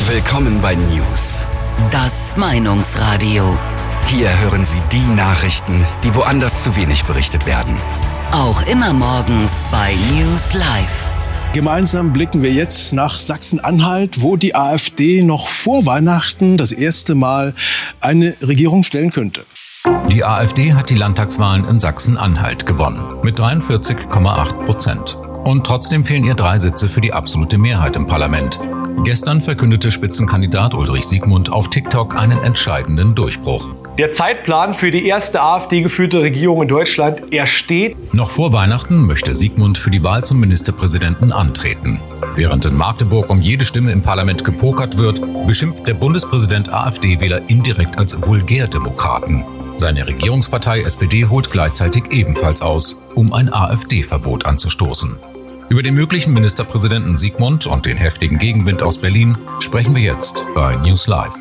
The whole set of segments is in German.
Willkommen bei News. Das Meinungsradio. Hier hören Sie die Nachrichten, die woanders zu wenig berichtet werden. Auch immer morgens bei News Live. Gemeinsam blicken wir jetzt nach Sachsen-Anhalt, wo die AfD noch vor Weihnachten das erste Mal eine Regierung stellen könnte. Die AfD hat die Landtagswahlen in Sachsen-Anhalt gewonnen mit 43,8%. Und trotzdem fehlen ihr 3 Sitze für die absolute Mehrheit im Parlament. Gestern verkündete Spitzenkandidat Ulrich Siegmund auf TikTok einen entscheidenden Durchbruch. Der Zeitplan für die erste AfD-geführte Regierung in Deutschland, er steht. Noch vor Weihnachten möchte Siegmund für die Wahl zum Ministerpräsidenten antreten. Während in Magdeburg um jede Stimme im Parlament gepokert wird, beschimpft der Bundespräsident AfD-Wähler indirekt als Vulgärdemokraten. Seine Regierungspartei SPD holt gleichzeitig ebenfalls aus, um ein AfD-Verbot anzustoßen. Über den möglichen Ministerpräsidenten Siegmund und den heftigen Gegenwind aus Berlin sprechen wir jetzt bei News Live.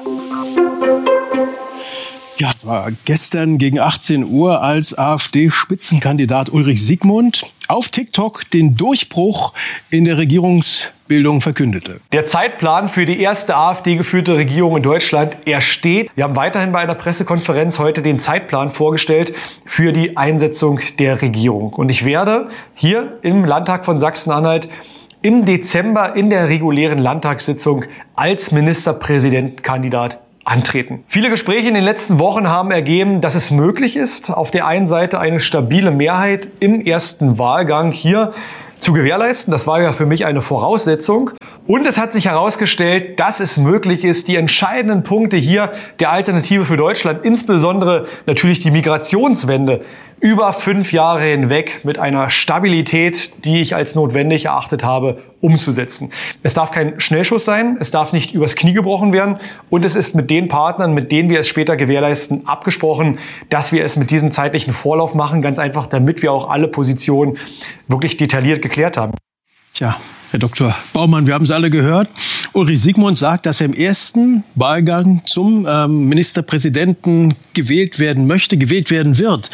Ja, es war gestern gegen 18 Uhr, als AfD-Spitzenkandidat Ulrich Siegmund auf TikTok den Durchbruch in der Regierungsbildung verkündete. Der Zeitplan für die erste AfD-geführte Regierung in Deutschland, er steht. Wir haben weiterhin bei einer Pressekonferenz heute den Zeitplan vorgestellt für die Einsetzung der Regierung. Und ich werde hier im Landtag von Sachsen-Anhalt im Dezember in der regulären Landtagssitzung als Ministerpräsidentenkandidat antreten. Viele Gespräche in den letzten Wochen haben ergeben, dass es möglich ist, auf der einen Seite eine stabile Mehrheit im ersten Wahlgang hier zu gewährleisten. Das war ja für mich eine Voraussetzung. Und es hat sich herausgestellt, dass es möglich ist, die entscheidenden Punkte hier der Alternative für Deutschland, insbesondere natürlich die Migrationswende, über 5 Jahre hinweg mit einer Stabilität, die ich als notwendig erachtet habe, umzusetzen. Es darf kein Schnellschuss sein, es darf nicht übers Knie gebrochen werden und es ist mit den Partnern, mit denen wir es später gewährleisten, abgesprochen, dass wir es mit diesem zeitlichen Vorlauf machen, ganz einfach, damit wir auch alle Positionen wirklich detailliert geklärt haben. Tja, Herr Dr. Baumann, wir haben es alle gehört. Ulrich Siegmund sagt, dass er im ersten Wahlgang zum Ministerpräsidenten gewählt werden wird.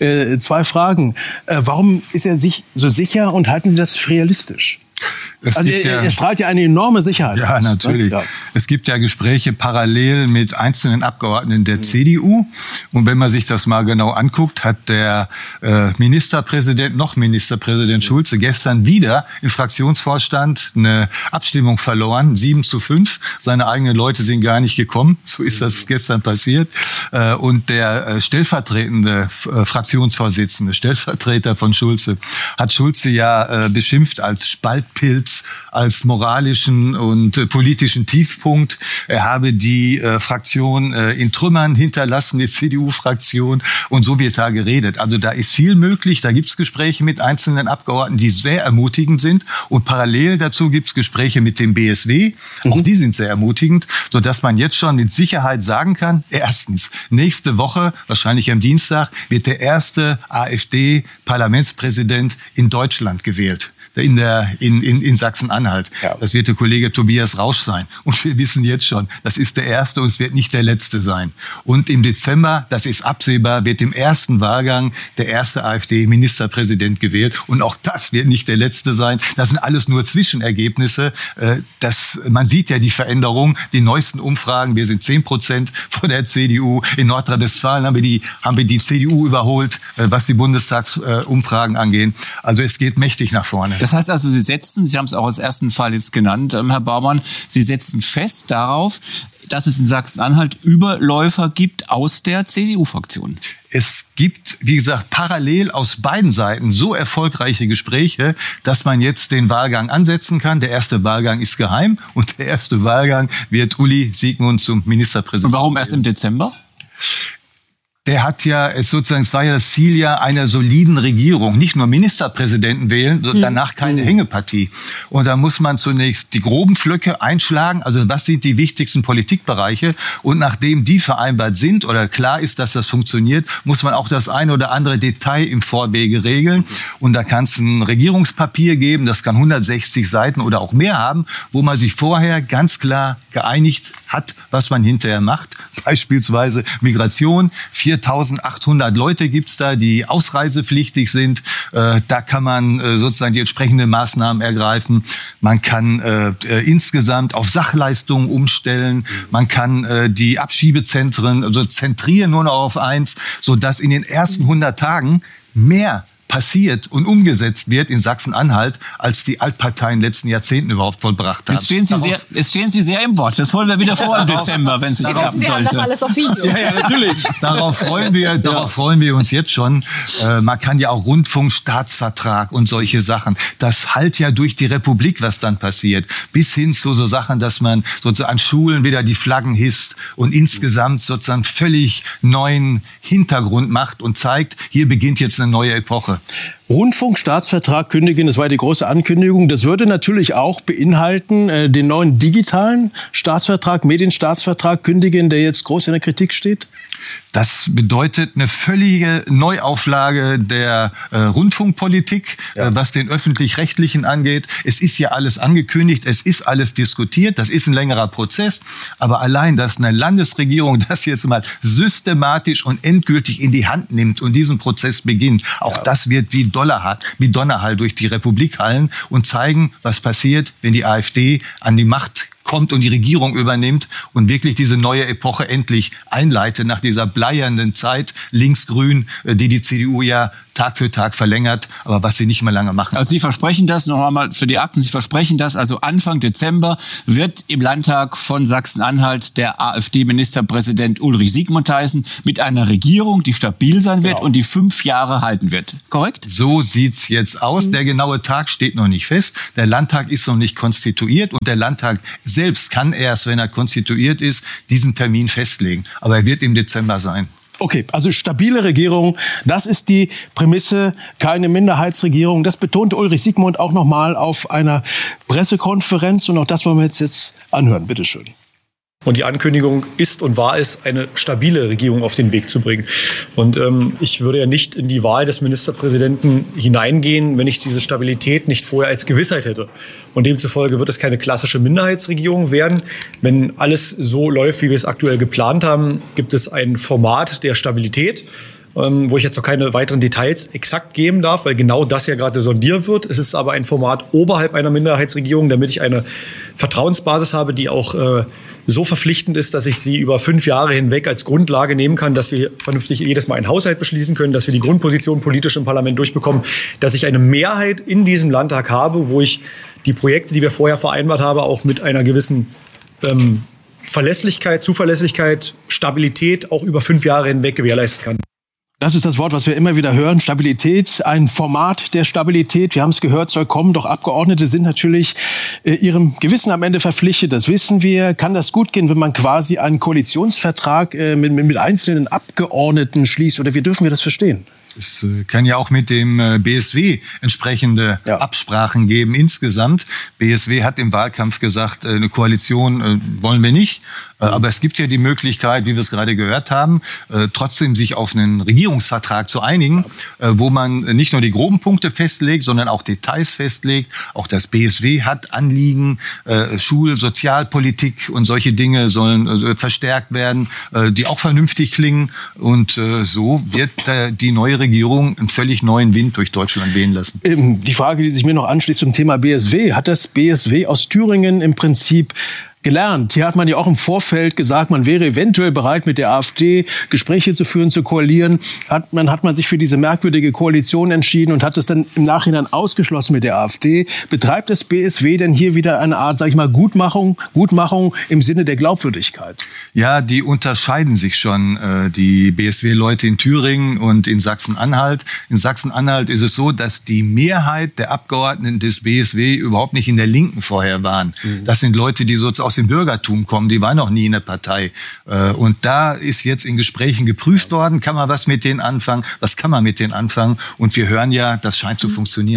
2 Fragen. Warum ist er sich so sicher und halten Sie das für realistisch? Also er strahlt ja eine enorme Sicherheit. Ja, natürlich. Ja. Es gibt ja Gespräche parallel mit einzelnen Abgeordneten der CDU. Und wenn man sich das mal genau anguckt, hat der Ministerpräsident Schulze gestern wieder im Fraktionsvorstand eine Abstimmung verloren, 7:5. Seine eigenen Leute sind gar nicht gekommen. So ist das gestern passiert. Und der stellvertretende Fraktionsvorsitzende, Stellvertreter von Schulze, hat Schulze ja beschimpft als Spaltpilz, als moralischen und politischen Tiefpunkt. Er habe die Fraktion in Trümmern hinterlassen, die CDU-Fraktion. Und so wird da geredet. Also da ist viel möglich. Da gibt es Gespräche mit einzelnen Abgeordneten, die sehr ermutigend sind. Und parallel dazu gibt es Gespräche mit dem BSW. Auch die sind sehr ermutigend, sodass man jetzt schon mit Sicherheit sagen kann, erstens, nächste Woche, wahrscheinlich am Dienstag, wird der erste AfD-Parlamentspräsident in Deutschland gewählt. In Sachsen-Anhalt. Ja. Das wird der Kollege Tobias Rausch sein. Und wir wissen jetzt schon, das ist der erste und es wird nicht der letzte sein. Und im Dezember, das ist absehbar, wird im ersten Wahlgang der erste AfD-Ministerpräsident gewählt. Und auch das wird nicht der letzte sein. Das sind alles nur Zwischenergebnisse. Man sieht ja die Veränderung, die neuesten Umfragen. Wir sind 10% vor der CDU. In Nordrhein-Westfalen haben wir die CDU überholt, was die Bundestagsumfragen angehen. Also es geht mächtig nach vorne. Das heißt also, Sie haben es auch als ersten Fall jetzt genannt, Herr Baumann, Sie setzen fest darauf, dass es in Sachsen-Anhalt Überläufer gibt aus der CDU-Fraktion. Es gibt, wie gesagt, parallel aus beiden Seiten so erfolgreiche Gespräche, dass man jetzt den Wahlgang ansetzen kann. Der erste Wahlgang ist geheim und der erste Wahlgang wird Uli Siegmund zum Ministerpräsidenten. Und warum erst im Dezember? Der hat ja, es war ja das Ziel ja einer soliden Regierung. Nicht nur Ministerpräsidenten wählen, sondern danach keine Hängepartie. Und da muss man zunächst die groben Pflöcke einschlagen. Also was sind die wichtigsten Politikbereiche? Und nachdem die vereinbart sind oder klar ist, dass das funktioniert, muss man auch das eine oder andere Detail im Vorwege regeln. Und da kann es ein Regierungspapier geben, das kann 160 Seiten oder auch mehr haben, wo man sich vorher ganz klar geeinigt hat, was man hinterher macht. Beispielsweise Migration, 4 4.800 Leute gibt's da, die ausreisepflichtig sind. Da kann man sozusagen die entsprechenden Maßnahmen ergreifen. Man kann insgesamt auf Sachleistungen umstellen. Man kann die Abschiebezentren also zentrieren nur noch auf eins, sodass in den ersten 100 Tagen mehr passiert und umgesetzt wird in Sachsen-Anhalt, als die Altparteien in den letzten Jahrzehnten überhaupt vollbracht haben. Jetzt stehen Sie sehr im Wort. Das holen wir wieder vor im Dezember, wenn es nicht klappen sollte. Wir haben das alles auf Video. Ja, natürlich. Darauf freuen wir uns jetzt schon. Man kann ja auch Rundfunkstaatsvertrag und solche Sachen. Das hallt ja durch die Republik, was dann passiert. Bis hin zu so Sachen, dass man sozusagen an Schulen wieder die Flaggen hisst und insgesamt sozusagen völlig neuen Hintergrund macht und zeigt, hier beginnt jetzt eine neue Epoche. Rundfunkstaatsvertrag kündigen, das war die große Ankündigung. Das würde natürlich auch beinhalten, den neuen digitalen Staatsvertrag, Medienstaatsvertrag kündigen, der jetzt groß in der Kritik steht? Das bedeutet eine völlige Neuauflage der Rundfunkpolitik, was den Öffentlich-Rechtlichen angeht. Es ist ja alles angekündigt, es ist alles diskutiert, das ist ein längerer Prozess. Aber allein, dass eine Landesregierung das jetzt mal systematisch und endgültig in die Hand nimmt und diesen Prozess beginnt, auch das wird wie Donnerhall durch die Republik hallen und zeigen, was passiert, wenn die AfD an die Macht kommt und die Regierung übernimmt und wirklich diese neue Epoche endlich einleitet nach dieser bleiernden Zeit linksgrün, die CDU ja Tag für Tag verlängert, aber was sie nicht mehr lange machen. Also Sie versprechen das, noch einmal für die Akten, Sie versprechen das, also Anfang Dezember wird im Landtag von Sachsen-Anhalt der AfD-Ministerpräsident Ulrich Sigmundhausen mit einer Regierung, die stabil sein wird und die 5 Jahre halten wird. Korrekt? So sieht's jetzt aus. Der genaue Tag steht noch nicht fest. Der Landtag ist noch nicht konstituiert und der Landtag selbst kann erst, wenn er konstituiert ist, diesen Termin festlegen. Aber er wird im Dezember sein. Okay, also stabile Regierung, das ist die Prämisse, keine Minderheitsregierung. Das betonte Ulrich Sigmund auch nochmal auf einer Pressekonferenz und auch das wollen wir jetzt anhören. Bitte schön. Und die Ankündigung ist und war es, eine stabile Regierung auf den Weg zu bringen. Und ich würde ja nicht in die Wahl des Ministerpräsidenten hineingehen, wenn ich diese Stabilität nicht vorher als Gewissheit hätte. Und demzufolge wird es keine klassische Minderheitsregierung werden. Wenn alles so läuft, wie wir es aktuell geplant haben, gibt es ein Format der Stabilität, wo ich jetzt noch keine weiteren Details exakt geben darf, weil genau das ja gerade sondiert wird. Es ist aber ein Format oberhalb einer Minderheitsregierung, damit ich eine Vertrauensbasis habe, die auch so verpflichtend ist, dass ich sie über 5 Jahre hinweg als Grundlage nehmen kann, dass wir vernünftig jedes Mal einen Haushalt beschließen können, dass wir die Grundposition politisch im Parlament durchbekommen, dass ich eine Mehrheit in diesem Landtag habe, wo ich die Projekte, die wir vorher vereinbart haben, auch mit einer gewissen Verlässlichkeit, Zuverlässigkeit, Stabilität auch über 5 Jahre hinweg gewährleisten kann. Das ist das Wort, was wir immer wieder hören. Stabilität, ein Format der Stabilität. Wir haben es gehört, soll kommen. Doch Abgeordnete sind natürlich ihrem Gewissen am Ende verpflichtet. Das wissen wir. Kann das gut gehen, wenn man quasi einen Koalitionsvertrag mit einzelnen Abgeordneten schließt? Oder wie dürfen wir das verstehen? Es kann ja auch mit dem BSW entsprechende Absprachen geben insgesamt. BSW hat im Wahlkampf gesagt, eine Koalition wollen wir nicht. Aber es gibt ja die Möglichkeit, wie wir es gerade gehört haben, trotzdem sich auf einen Regierungsvertrag zu einigen, wo man nicht nur die groben Punkte festlegt, sondern auch Details festlegt. Auch das BSW hat Anliegen, Sozialpolitik und solche Dinge sollen verstärkt werden, die auch vernünftig klingen. Und so wird die neue Regierung einen völlig neuen Wind durch Deutschland wehen lassen. Die Frage, die sich mir noch anschließt zum Thema BSW, hat das BSW aus Thüringen im Prinzip gelernt? Hier hat man ja auch im Vorfeld gesagt, man wäre eventuell bereit, mit der AfD Gespräche zu führen, zu koalieren. Hat man sich für diese merkwürdige Koalition entschieden und hat es dann im Nachhinein ausgeschlossen mit der AfD. Betreibt das BSW denn hier wieder eine Art, sag ich mal, Gutmachung im Sinne der Glaubwürdigkeit? Ja, die unterscheiden sich schon, die BSW-Leute in Thüringen und in Sachsen-Anhalt. In Sachsen-Anhalt ist es so, dass die Mehrheit der Abgeordneten des BSW überhaupt nicht in der Linken vorher waren. Das sind Leute, die sozusagen aus dem Bürgertum kommen, die waren noch nie in der Partei. Und da ist jetzt in Gesprächen geprüft worden, kann man was mit denen anfangen, was kann man mit denen anfangen? Und wir hören ja, das scheint zu funktionieren.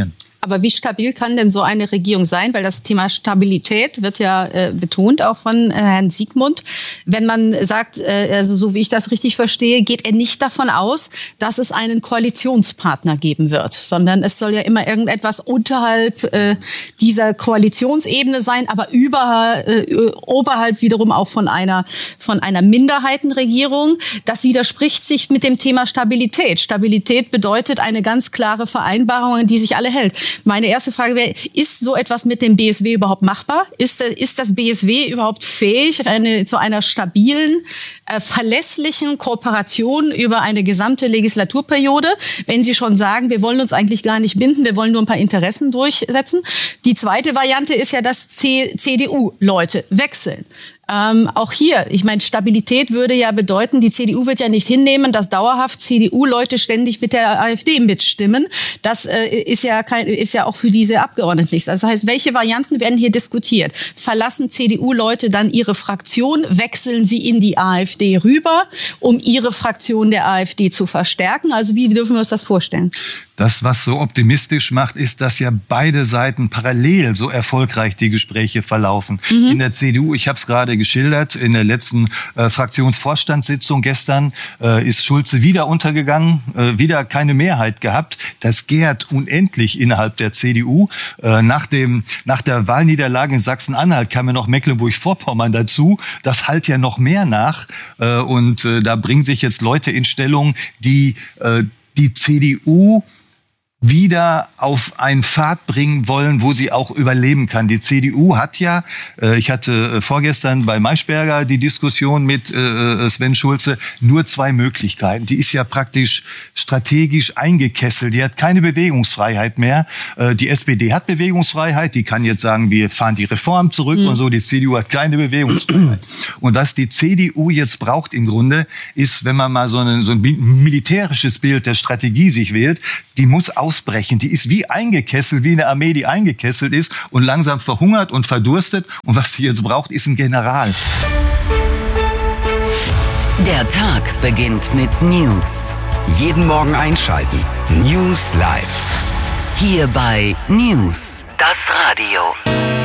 Aber wie stabil kann denn so eine Regierung sein? Weil das Thema Stabilität wird ja betont auch von Herrn Siegmund. Wenn man sagt, also so wie ich das richtig verstehe, geht er nicht davon aus, dass es einen Koalitionspartner geben wird, sondern es soll ja immer irgendetwas unterhalb dieser Koalitionsebene sein, aber oberhalb wiederum auch von einer Minderheitenregierung. Das widerspricht sich mit dem Thema Stabilität. Stabilität bedeutet eine ganz klare Vereinbarung, an die sich alle hält. Meine erste Frage wäre, ist so etwas mit dem BSW überhaupt machbar? Ist das BSW überhaupt fähig, zu einer stabilen, verlässlichen Kooperation über eine gesamte Legislaturperiode, wenn Sie schon sagen, wir wollen uns eigentlich gar nicht binden, wir wollen nur ein paar Interessen durchsetzen? Die zweite Variante ist ja, dass CDU-Leute wechseln. Auch hier, ich meine, Stabilität würde ja bedeuten, die CDU wird ja nicht hinnehmen, dass dauerhaft CDU-Leute ständig mit der AfD mitstimmen. Das ist ja auch für diese Abgeordneten nichts. Das heißt, welche Varianten werden hier diskutiert? Verlassen CDU-Leute dann ihre Fraktion? Wechseln sie in die AfD rüber, um ihre Fraktion der AfD zu verstärken? Also wie dürfen wir uns das vorstellen? Das, was so optimistisch macht, ist, dass ja beide Seiten parallel so erfolgreich die Gespräche verlaufen. In der CDU, ich habe es gerade geschildert, in der letzten Fraktionsvorstandssitzung gestern ist Schulze wieder untergegangen, wieder keine Mehrheit gehabt. Das gärt unendlich innerhalb der CDU. Nach der Wahlniederlage in Sachsen-Anhalt kam ja noch Mecklenburg-Vorpommern dazu. Das hallt ja noch mehr nach. Und da bringen sich jetzt Leute in Stellung, die CDU wieder auf einen Pfad bringen wollen, wo sie auch überleben kann. Die CDU hat ja, ich hatte vorgestern bei Maischberger die Diskussion mit Sven Schulze, nur 2 Möglichkeiten. Die ist ja praktisch strategisch eingekesselt. Die hat keine Bewegungsfreiheit mehr. Die SPD hat Bewegungsfreiheit. Die kann jetzt sagen, wir fahren die Reform zurück und so. Die CDU hat keine Bewegungsfreiheit. Und was die CDU jetzt braucht im Grunde, ist, wenn man mal so ein militärisches Bild der Strategie sich wählt, die muss ausbrechen. Die ist wie eingekesselt, wie eine Armee, die eingekesselt ist und langsam verhungert und verdurstet. Und was die jetzt braucht, ist ein General. Der Tag beginnt mit News. Jeden Morgen einschalten. News Live. Hier bei News, das Radio.